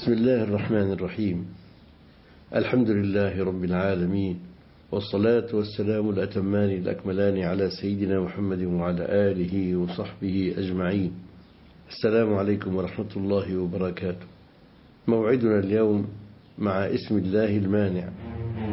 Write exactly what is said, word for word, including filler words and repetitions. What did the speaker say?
بسم الله الرحمن الرحيم. الحمد لله رب العالمين، والصلاة والسلام الأتمان الأكملان على سيدنا محمد وعلى آله وصحبه أجمعين. السلام عليكم ورحمة الله وبركاته. موعدنا اليوم مع اسم الله المانع،